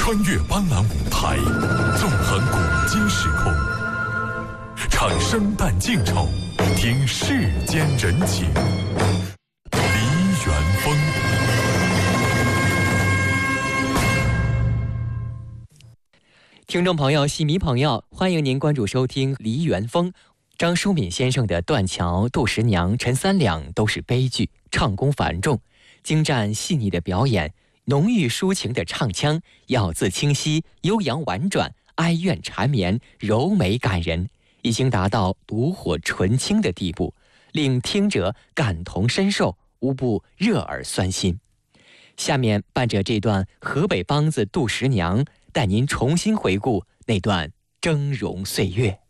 穿越斑斓舞台，纵横古今时空，唱生旦净丑，听世间人情。梨园风。 听众朋友、戏迷朋友，欢迎您关注收听《梨园风》。张淑敏先生的《断桥》《杜十娘》《陈三两》都是悲剧，唱功繁重，精湛细腻的表演，浓郁抒情的唱腔，咬字清晰，悠扬婉转，哀怨缠绵，柔美感人，已经达到炉火纯青的地步，令听者感同身受，无不热耳酸心。下面伴着这段河北梆子《杜十娘》，带您重新回顾那段峥嵘岁月。